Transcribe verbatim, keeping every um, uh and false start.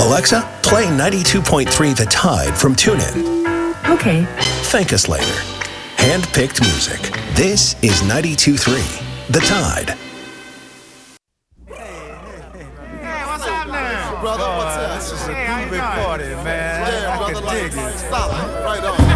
Alexa, play ninety-two point three The Tide from TuneIn. Okay. Thank us later. Hand-picked music. This is ninety-two point three The Tide. Hey, what's up now? Brother, what's up? This is a Hey, how you groovy doing? party, man. Yeah, I brother, can like, dig it. stop. Right on.